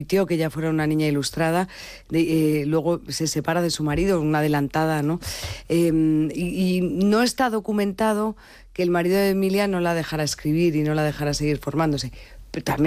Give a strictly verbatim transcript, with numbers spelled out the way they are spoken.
que ella fuera una niña ilustrada, de, eh, luego se separa de su marido, una adelantada, ¿no? Eh, y, y no está documentado que el marido de Emilia no la dejara escribir y no la dejara seguir formándose. Pero también